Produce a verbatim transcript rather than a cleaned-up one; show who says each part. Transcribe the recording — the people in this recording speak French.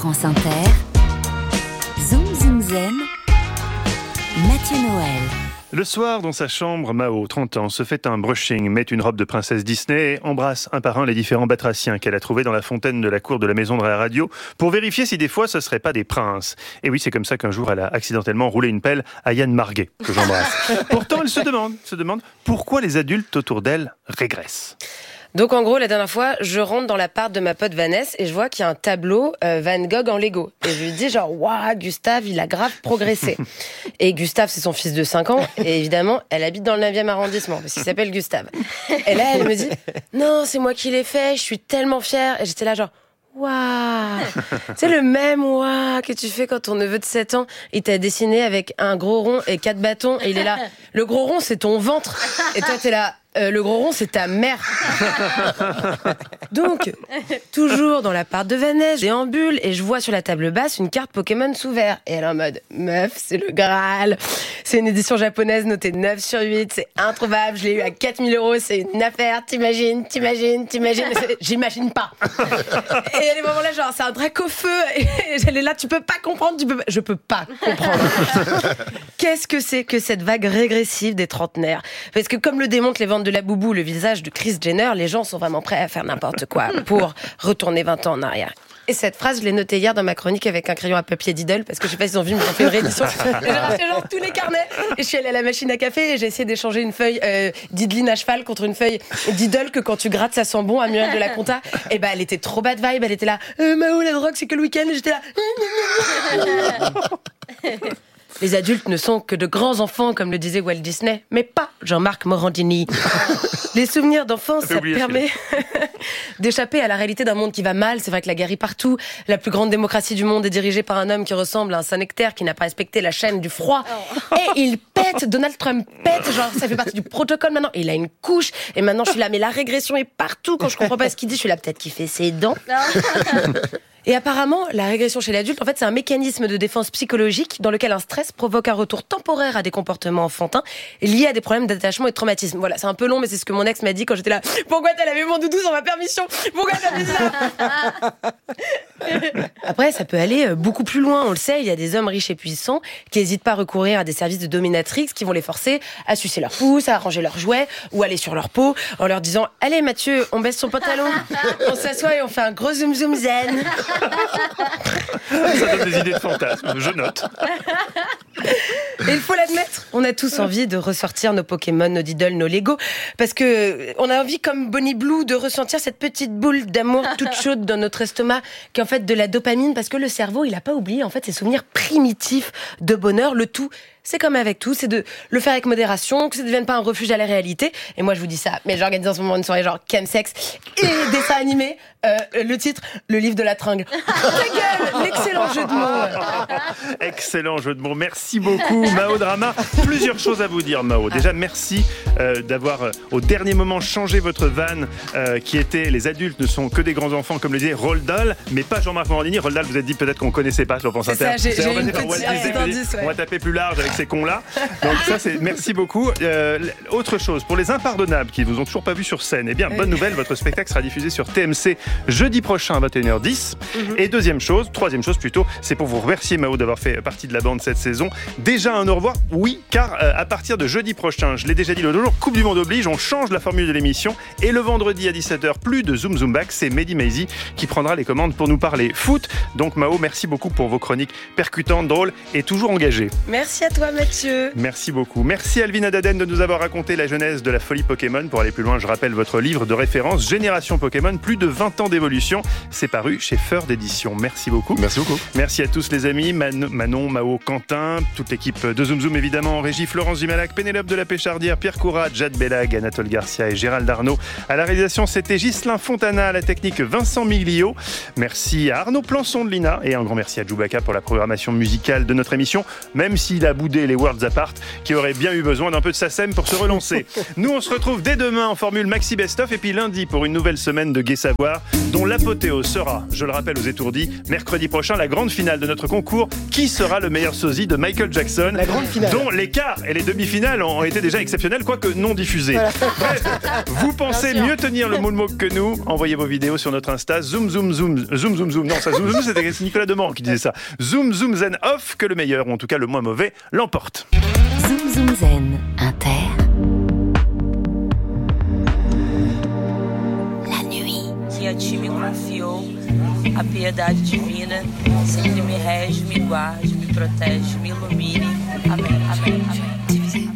Speaker 1: France Inter, Zoom Zoom Zen, Mathieu Noël.
Speaker 2: Le soir, dans sa chambre, Mao, trente ans, se fait un brushing, met une robe de princesse Disney et embrasse un par un les différents batraciens qu'elle a trouvés dans la fontaine de la cour de la maison de la radio pour vérifier si des fois ce ne seraient pas des princes. Et oui, c'est comme ça qu'un jour, elle a accidentellement roulé une pelle à Yann Marguet, que j'embrasse. Pourtant, elle se demande, se demande pourquoi les adultes autour d'elle régressent.
Speaker 3: Donc en gros, la dernière fois, je rentre dans l'appart de ma pote Vanessa et je vois qu'il y a un tableau euh, Van Gogh en Lego. Et je lui dis genre, waouh, Gustave, il a grave progressé. Et Gustave, c'est son fils de cinq ans. Et évidemment, elle habite dans le neuvième arrondissement parce qu'il s'appelle Gustave. Et là, elle me dit, non, c'est moi qui l'ai fait, je suis tellement fière. Et j'étais là genre, waouh, c'est le même waouh que tu fais quand ton neveu de sept ans, il t'a dessiné avec un gros rond et quatre bâtons. Et il est là, le gros rond, c'est ton ventre. Et toi, t'es là, Euh, le gros rond, c'est ta mère. Donc, toujours dans l'appart de Vanessa, je déambule et je vois sur la table basse une carte Pokémon sous verre. Et elle est en mode, meuf, c'est le Graal. C'est une édition japonaise notée neuf sur huit, c'est introuvable, je l'ai eu à quatre mille euros, c'est une affaire, t'imagines, t'imagines, t'imagines, j'imagine pas. Et elle est vraiment là, genre, c'est un drac au feu, et elle est là, tu peux pas comprendre, tu peux pas... Je peux pas comprendre. Qu'est-ce que c'est que cette vague régressive des trentenaires ? Parce que comme le démontre les ventes de la Boubou, le visage de Kris Jenner, les gens sont vraiment prêts à faire n'importe quoi pour retourner vingt ans en arrière. Et cette phrase, je l'ai notée hier dans ma chronique avec un crayon à papier Diddle, parce que je sais pas s'ils ont vu, mais ils ont fait une réédition. Et j'ai racheté genre tous les carnets. Et je suis allée à la machine à café et j'ai essayé d'échanger une feuille euh, Diddline à cheval contre une feuille Diddle que quand tu grattes, ça sent bon à Muriel de la Conta. Et bah, elle était trop bad vibe. Elle était là, euh, Mao, la drogue, c'est que le week-end. Et j'étais là. Les adultes ne sont que de grands enfants, comme le disait Walt Disney, mais pas Jean-Marc Morandini. Les souvenirs d'enfance, ça permet d'échapper à la réalité d'un monde qui va mal. C'est vrai que la guerre est partout. La plus grande démocratie du monde est dirigée par un homme qui ressemble à un Saint-Nectaire qui n'a pas respecté la chaîne du froid. Oh. Et il pète, Donald Trump pète, genre ça fait partie du protocole maintenant. Et il a une couche. Et maintenant je suis là, mais la régression est partout. Quand je comprends pas ce qu'il dit, je suis là, peut-être qu'il fait ses dents. Et apparemment, la régression chez l'adulte, en fait, c'est un mécanisme de défense psychologique dans lequel un stress provoque un retour temporaire à des comportements enfantins liés à des problèmes d'attachement et de traumatisme. Voilà, c'est un peu long, mais c'est ce que mon ex m'a dit quand j'étais là. Pourquoi t'as lavé mon doudou sans ma permission ? Pourquoi t'as fait ça ? Après, ça peut aller beaucoup plus loin. On le sait, il y a des hommes riches et puissants qui n'hésitent pas à recourir à des services de dominatrix qui vont les forcer à sucer leur pouce, à arranger leurs jouets ou aller sur leur peau en leur disant « Allez Mathieu, on baisse son pantalon, on s'assoit et on fait un gros zoom zoom zen ».
Speaker 2: Ça donne des idées de fantasmes, je note.
Speaker 3: Et il faut l'admettre, on a tous envie de ressortir nos Pokémon, nos Diddle, nos Lego, parce que on a envie, comme Bonnie Blue, de ressentir cette petite boule d'amour toute chaude dans notre estomac, qui est en fait de la dopamine, parce que le cerveau, il a pas oublié en fait ses souvenirs primitifs de bonheur. Le tout, c'est comme avec tout, c'est de le faire avec modération, que ça ne devienne pas un refuge à la réalité. Et moi, je vous dis ça, mais j'organise en ce moment une soirée genre chemsex et dessin animé. Euh, le titre, le livre de la tringle. Ta gueule, l'excellent jeu de mots.
Speaker 2: Excellent jeu de mots. Merci beaucoup, Mao Drama. Plusieurs choses à vous dire, Mao. Déjà, merci euh, d'avoir, euh, au dernier moment, changé votre vanne euh, qui était « Les adultes ne sont que des grands enfants », comme le disait Roald Dahl, mais pas Jean-Marc Morandini. Roald Dahl, vous êtes dit peut-être qu'on ne connaissait pas sur France Inter.
Speaker 3: C'est ça, j'ai, j'ai une petite indice, ouais.
Speaker 2: On va taper plus large avec ces cons-là. Donc ça, c'est merci beaucoup. Euh, autre chose, pour les impardonnables qui ne vous ont toujours pas vu sur scène, eh bien, bonne nouvelle, votre spectacle sera diffusé sur T M C jeudi prochain à vingt et une heures dix. Mm-hmm. Et deuxième chose, troisième chose plutôt, c'est pour vous remercier, Mao, d'avoir fait partie de la bande cette saison. Déjà un au revoir, oui, car euh, à partir de jeudi prochain, je l'ai déjà dit l'autre jour, Coupe du Monde oblige, on change la formule de l'émission. Et le vendredi à dix-sept heures, plus de Zoom Zoom Back, c'est Mehdi Maizi qui prendra les commandes pour nous parler foot. Donc Mao, merci beaucoup pour vos chroniques percutantes, drôles et toujours engagées.
Speaker 3: Merci à toi, Mathieu.
Speaker 2: Merci beaucoup. Merci Alvina Daden de nous avoir raconté la genèse de la folie Pokémon. Pour aller plus loin, je rappelle votre livre de référence, Génération Pokémon, plus de vingt ans d'évolution. C'est paru chez Feur d'édition. Merci beaucoup.
Speaker 4: Merci beaucoup.
Speaker 2: Merci à tous les amis, Man- Manon, Mao, Quentin, toute l'équipe de Zoom Zoom évidemment, en régie Florence Dumalac, Pénélope de la Péchardière, Pierre Courat, Jade Bellag, Anatole Garcia et Gérald Arnaud. À la réalisation, c'était Ghislain Fontana, à la technique Vincent Miglio. Merci à Arnaud Plançon de l'I N A et un grand merci à Djoubaka pour la programmation musicale de notre émission, même s'il a boudé boudé les Worlds Apart, qui auraient bien eu besoin d'un peu de SACEM pour se relancer. Nous, on se retrouve dès demain en formule Maxi Best Of, et puis lundi pour une nouvelle semaine de Gai Savoir, dont l'apothéose sera, je le rappelle aux étourdis, mercredi prochain, la grande finale de notre concours. Qui sera le meilleur sosie de Michael Jackson,
Speaker 4: la grande finale,
Speaker 2: dont les quarts et les demi-finales ont été déjà exceptionnels, quoique non diffusés. Voilà. Bref, vous pensez mieux tenir le moonwalk que nous? Envoyez vos vidéos sur notre Insta. Zoom, zoom, zoom, zoom, zoom, zoom. Non, ça, zoom, zoom, c'était Nicolas Demorand qui disait ça. Zoom, zoom, zen, off, que le meilleur, ou en tout cas le moins mauvais, l'emporte.
Speaker 1: Zoom, zoom, zen, inter. La nuit.
Speaker 5: Que a ti me confiou, a piedade divina sempre me rege, me guarde, me protege, me ilumine. Amém.